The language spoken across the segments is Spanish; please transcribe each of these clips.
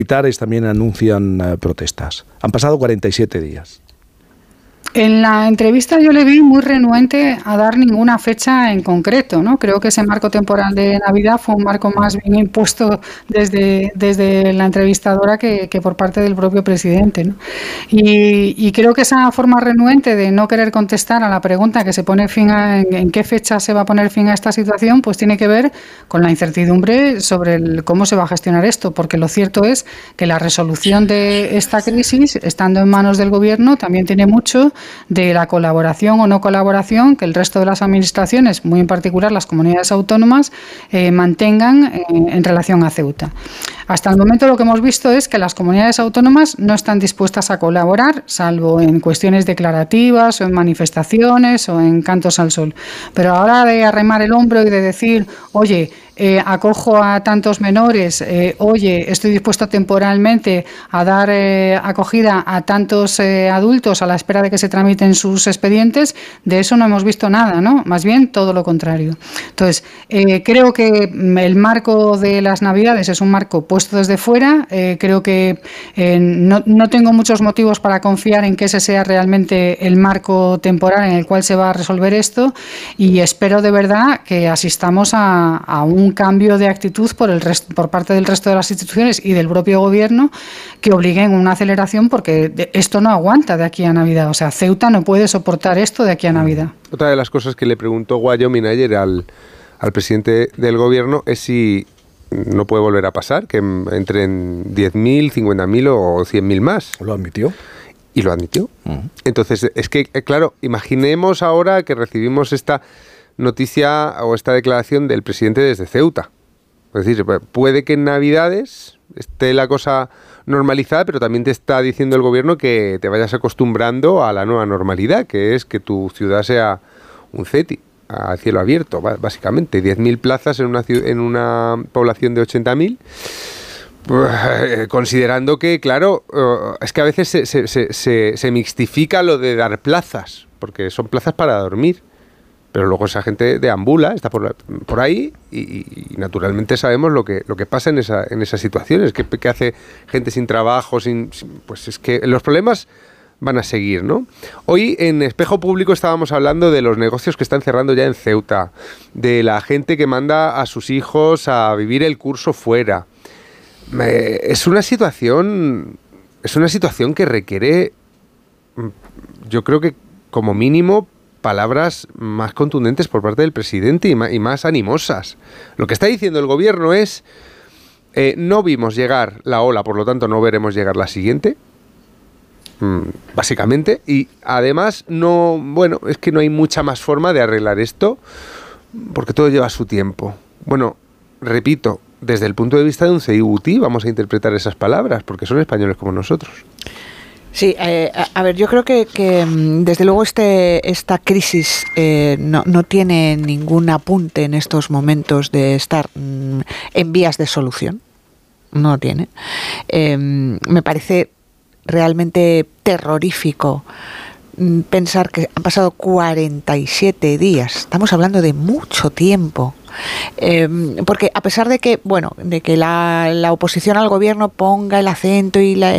militares también anuncian protestas. Han pasado 47 días. En la entrevista yo le vi muy renuente a dar ninguna fecha en concreto, ¿no? Creo que ese marco temporal de Navidad fue un marco más bien impuesto desde la entrevistadora que por parte del propio presidente, ¿no? Y creo que esa forma renuente de no querer contestar a la pregunta que se pone fin en qué fecha se va a poner fin a esta situación, pues tiene que ver con la incertidumbre sobre cómo se va a gestionar esto, porque lo cierto es que la resolución de esta crisis, estando en manos del gobierno, también tiene mucho de la colaboración o no colaboración que el resto de las administraciones, muy en particular las comunidades autónomas, mantengan en relación a Ceuta. Hasta el momento lo que hemos visto es que las comunidades autónomas no están dispuestas a colaborar, salvo en cuestiones declarativas o en manifestaciones o en cantos al sol. Pero ahora de arremar el hombro y de decir, oye, acojo a tantos menores, oye, estoy dispuesto temporalmente a dar acogida a tantos adultos a la espera de que se tramiten sus expedientes, de eso no hemos visto nada, ¿no? Más bien todo lo contrario. Entonces, creo que el marco de las Navidades es un marco puesto desde fuera, creo que no tengo muchos motivos para confiar en que ese sea realmente el marco temporal en el cual se va a resolver esto, y espero de verdad que asistamos a un cambio de actitud por parte del resto de las instituciones y del propio gobierno que obliguen una aceleración, porque esto no aguanta de aquí a Navidad. O sea, Ceuta no puede soportar esto de aquí a Navidad. Otra de las cosas que le preguntó Wyoming ayer al presidente del gobierno es si no puede volver a pasar, que entren 10.000, 50.000 o 100.000 más. ¿Lo admitió? Y lo admitió. Entonces, es que, claro, imaginemos ahora que recibimos esta noticia o esta declaración del presidente desde Ceuta. Es decir, puede que en Navidades esté la cosa normalizada, pero también te está diciendo el gobierno que te vayas acostumbrando a la nueva normalidad, que es que tu ciudad sea un CETI, a cielo abierto, básicamente. 10.000 plazas en una población de 80.000. Considerando que, claro, es que a veces se mixtifica lo de dar plazas, porque son plazas para dormir. Pero luego esa gente deambula, está por ahí y naturalmente sabemos lo que pasa en esas situaciones, que hace gente sin trabajo, pues es que los problemas van a seguir, ¿no? Hoy en Espejo Público estábamos hablando de los negocios que están cerrando ya en Ceuta, de la gente que manda a sus hijos a vivir el curso fuera. Es una situación que requiere, yo creo que como mínimo, palabras más contundentes por parte del presidente y más animosas. Lo que está diciendo el gobierno es, no vimos llegar la ola, por lo tanto no veremos llegar la siguiente, básicamente, y además es que no hay mucha más forma de arreglar esto, porque todo lleva su tiempo. Bueno, repito, desde el punto de vista de un CIUT vamos a interpretar esas palabras, porque son españoles como nosotros. Sí, a ver, yo creo que desde luego esta crisis no tiene ningún apunte en estos momentos de estar en vías de solución. No lo tiene. Me parece realmente terrorífico pensar que han pasado 47 días. Estamos hablando de mucho tiempo. Porque a pesar de que la oposición al gobierno ponga el acento y la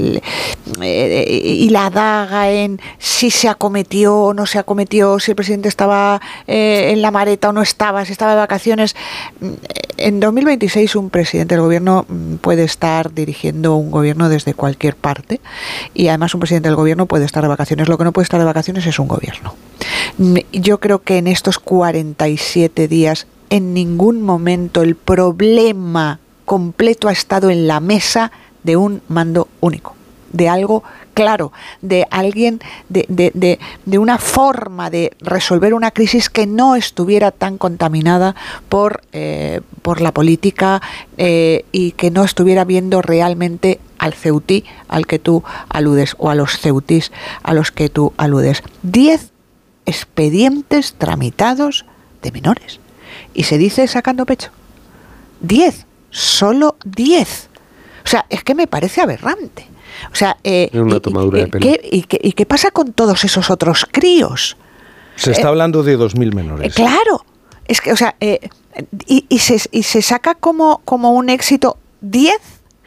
daga en si se acometió o no se acometió, si el presidente estaba en la maleta o no estaba, si estaba de vacaciones, en 2026 un presidente del gobierno puede estar dirigiendo un gobierno desde cualquier parte, y además un presidente del gobierno puede estar de vacaciones. Lo que no puede estar de vacaciones es un gobierno. Yo creo que en estos 47 días en ningún momento el problema completo ha estado en la mesa de un mando único, de algo claro, de alguien, de una forma de resolver una crisis que no estuviera tan contaminada por la política y que no estuviera viendo realmente al ceutí al que tú aludes o a los ceutís a los que tú aludes. 10 expedientes tramitados de menores. Y se dice sacando pecho. 10, solo 10. O sea, es que me parece aberrante. O sea, una tomadura de pelo. ¿Y qué pasa con todos esos otros críos? Se está hablando de 2.000 menores. Claro. Es que, o sea, y se saca como un éxito 10.